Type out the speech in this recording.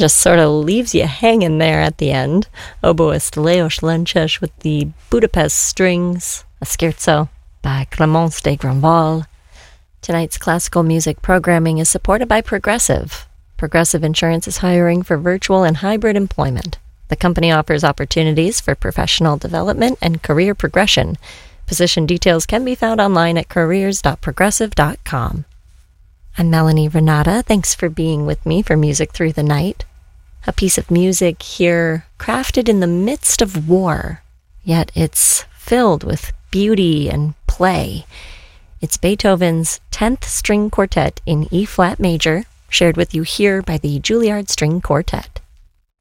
just sort of leaves you hanging there at the end. Oboist Leos Lenches with the Budapest Strings, a scherzo by Clemence de Grandval. Tonight's classical music programming is supported by Progressive. Progressive Insurance is hiring for virtual and hybrid employment. The company offers opportunities for professional development and career progression. Position details can be found online at careers.progressive.com. I'm Melanie Renata. Thanks for being with me for Music Through the Night. A piece of music here crafted in the midst of war, yet it's filled with beauty and play. It's Beethoven's 10th String Quartet in E-flat major, shared with you here by the Juilliard String Quartet.